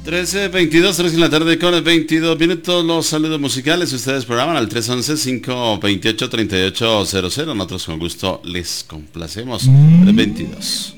13:22, 3 en la tarde con 22 minutos. Los saludos musicales ustedes programan al 311-528-3800. Nosotros con gusto les complacemos. 3:22.